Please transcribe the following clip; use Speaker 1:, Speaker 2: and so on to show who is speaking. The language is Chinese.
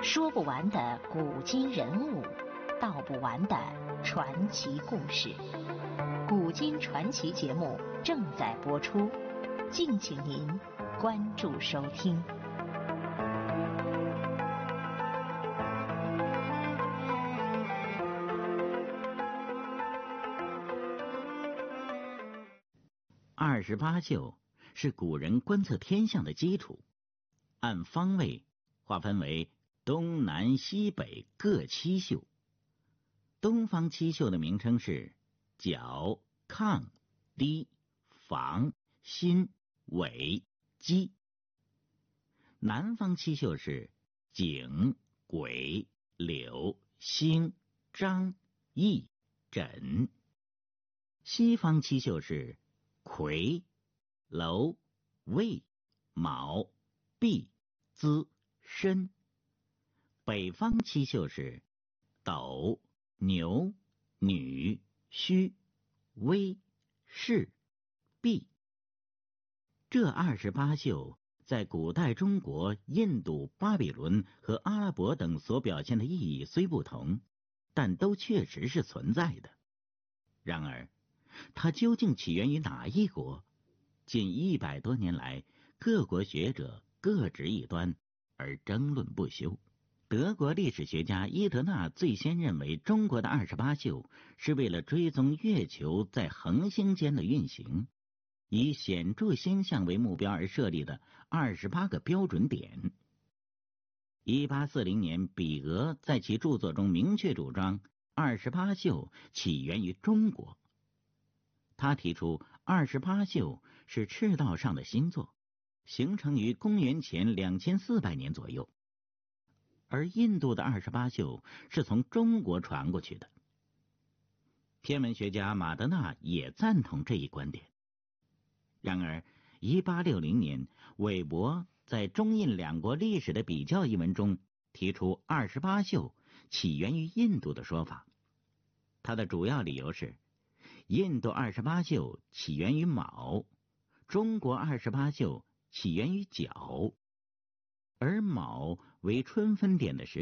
Speaker 1: 说不完的古今人物，道不完的传奇故事。古今传奇节目正在播出，敬请您关注收听。
Speaker 2: 28宿是古人观测天象的基础，按方位划分为东南西北各7宿。东方7宿的名称是角、亢、低、房、心、尾、箕。南方7宿是井、癸、酉、辛、张、羿、轸。西方7宿是癸、酉、未、卯、毕、子、申。北方7宿是斗、牛、女、戌、未、巳、毕。这28宿在古代中国、印度、巴比伦和阿拉伯等所表现的意义虽不同，但都确实是存在的。然而它究竟起源于哪一国？近100多年来，各国学者各执一端，而争论不休。德国历史学家伊德纳最先认为，中国的28宿是为了追踪月球在恒星间的运行，以显著星象为目标而设立的28个标准点。1840年，比俄在其著作中明确主张28宿起源于中国。他提出28宿是赤道上的星座，形成于公元前2400年左右。而印度的28宿是从中国传过去的。天文学家马德纳也赞同这一观点。然而1860年，韦伯在中印两国历史的比较一文中提出28宿起源于印度的说法。他的主要理由是，印度28宿起源于卯，中国28宿起源于角，而卯为春分点的时